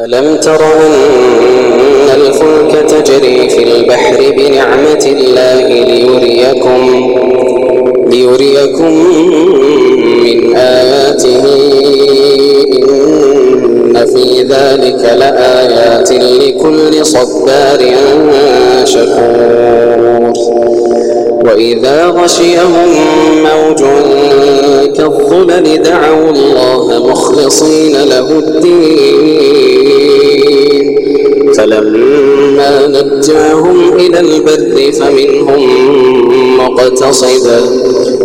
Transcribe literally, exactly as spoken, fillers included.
ألم تر أن الفلك تجري في البحر بنعمة الله ليريكم, ليريكم من آياته إن في ذلك لآيات لكل صبار شكور. وإذا غشيهم موج كالظلل دعوا الله مخلصين له الدين فلما نجاهم إلى البر فمنهم مقتصد